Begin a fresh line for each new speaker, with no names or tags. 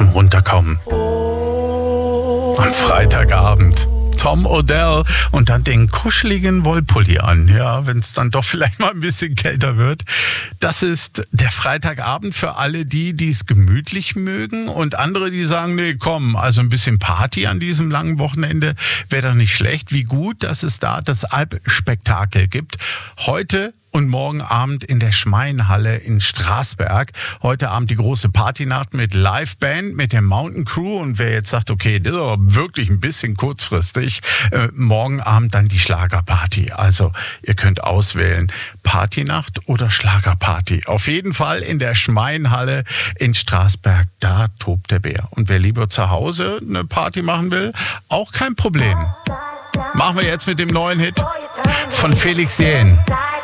Runterkommen. Am Freitagabend. Tom Odell und dann den kuscheligen Wollpulli an, ja, wenn es dann doch vielleicht mal ein bisschen kälter wird. Das ist der Freitagabend für alle die es gemütlich mögen und andere, die sagen, nee, komm, also ein bisschen Party an diesem langen Wochenende wäre doch nicht schlecht. Wie gut, dass es da das Alpspektakel gibt. Heute und morgen Abend in der Schmeinhalle in Straßberg. Heute Abend die große Partynacht mit Liveband, mit der Mountain Crew. Und wer jetzt sagt, okay, das ist aber wirklich ein bisschen kurzfristig, morgen Abend dann die Schlagerparty. Also ihr könnt auswählen, Partynacht oder Schlagerparty. Auf jeden Fall in der Schmeinhalle in Straßberg, da tobt der Bär. Und wer lieber zu Hause eine Party machen will, auch kein Problem. Machen wir jetzt mit dem neuen Hit von Felix Jähn.